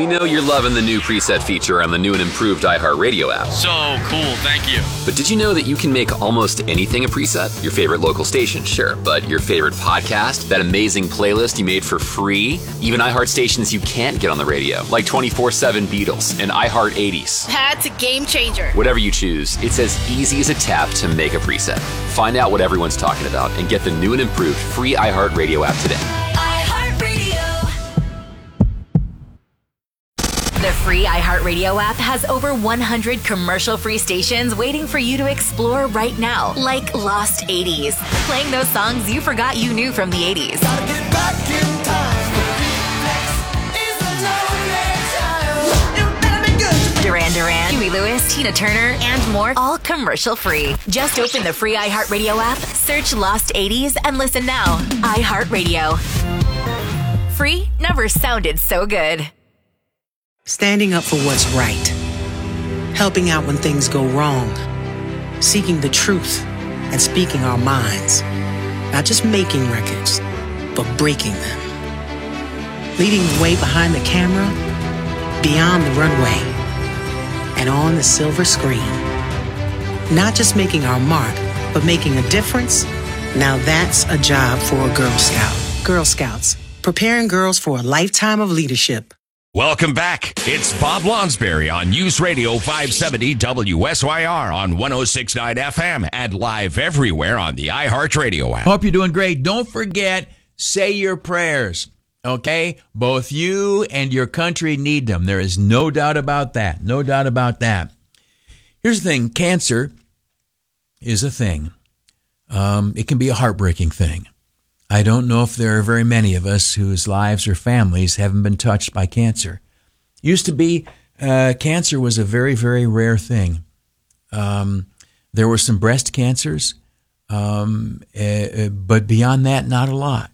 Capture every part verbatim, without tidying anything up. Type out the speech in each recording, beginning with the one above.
We know you're loving the new preset feature on the new and improved iHeartRadio app. So cool, thank you. But did you know that you can make almost anything a preset? Your favorite local station, sure, but your favorite podcast, that amazing playlist you made for free, even iHeart stations you can't get on the radio, like twenty-four seven Beatles and iHeart eighties. That's a game changer. Whatever you choose, it's as easy as a tap to make a preset. Find out what everyone's talking about and get the new and improved free iHeartRadio app today. The free iHeartRadio app has over one hundred commercial-free stations waiting for you to explore right now, like Lost eighties, playing those songs you forgot you knew from the eighties. Gotta get back in time. You better be good. Duran Duran, Huey Lewis, Tina Turner, and more, all commercial-free. Just open the free iHeartRadio app, search Lost eighties, and listen now. iHeartRadio. Free never sounded so good. Standing up for what's right. Helping out when things go wrong. Seeking the truth and speaking our minds. Not just making records, but breaking them. Leading the way behind the camera, beyond the runway, and on the silver screen. Not just making our mark, but making a difference. Now that's a job for a Girl Scout. Girl Scouts, preparing girls for a lifetime of leadership. Welcome back. It's Bob Lonsberry on News Radio five seventy W S Y R on one oh six point nine F M and live everywhere on the iHeartRadio app. Hope you're doing great. Don't forget, say your prayers, okay? Both you and your country need them. There is no doubt about that. No doubt about that. Here's the thing. Cancer is a thing. Um, it can be a heartbreaking thing. I don't know if there are very many of us whose lives or families haven't been touched by cancer. Used to be, uh, cancer was a very, very rare thing. Um, there were some breast cancers, um, uh, but beyond that, not a lot.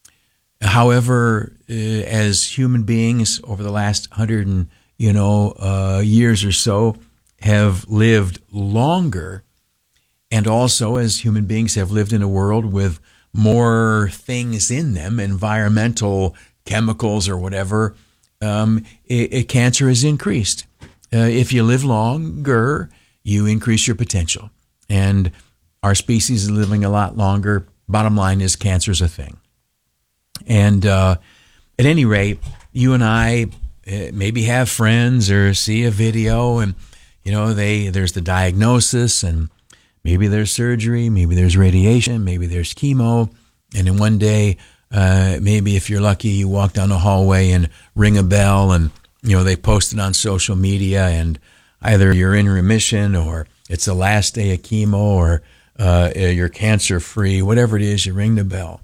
However, uh, as human beings over the last hundred and you know uh, years or so have lived longer, and also as human beings have lived in a world with more things in them, environmental chemicals or whatever, um, it, it, cancer has increased. Uh, if you live longer, you increase your potential. And our species is living a lot longer. Bottom line is cancer is a thing. And uh, at any rate, you and I uh, maybe have friends or see a video and, you know, they there's the diagnosis and maybe there's surgery, maybe there's radiation, maybe there's chemo, and then one day, uh, maybe if you're lucky, you walk down the hallway and ring a bell, and you know they post it on social media, and either you're in remission, or it's the last day of chemo, or uh, you're cancer free, whatever it is, you ring the bell.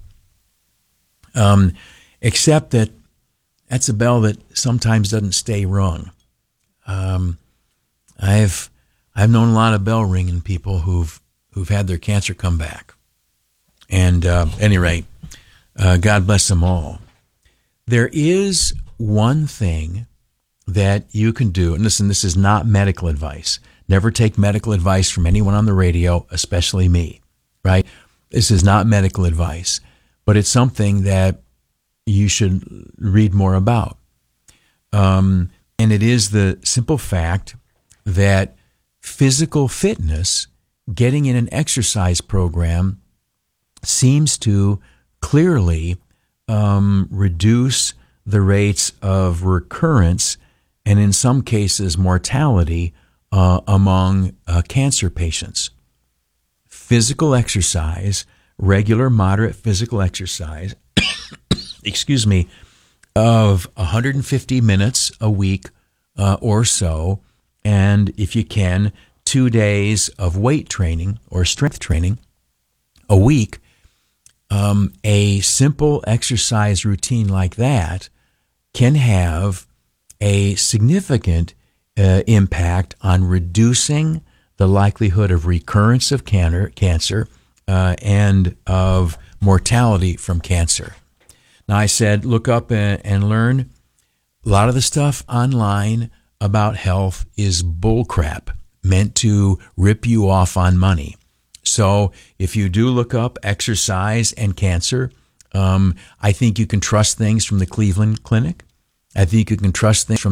Um, except that that's a bell that sometimes doesn't stay rung. Um, I've I've known a lot of bell ringing people who've who've had their cancer come back. And uh, at any rate, uh, God bless them all. There is one thing that you can do, and listen, this is not medical advice. Never take medical advice from anyone on the radio, especially me, right? This is not medical advice, but it's something that you should read more about. Um, and it is the simple fact that physical fitness, getting in an exercise program, seems to clearly um, reduce the rates of recurrence and in some cases mortality uh, among uh, cancer patients. Physical exercise, regular moderate physical exercise, excuse me, of one hundred fifty minutes a week uh, or so, and if you can, two days of weight training or strength training a week, um, a simple exercise routine like that can have a significant uh, impact on reducing the likelihood of recurrence of cancer, cancer uh, and of mortality from cancer. Now, I said, look up and, and learn. A lot of the stuff online about health is bullcrap, meant to rip you off on money. So if you do look up exercise and cancer, um, I think you can trust things from the Cleveland Clinic. I think you can trust things from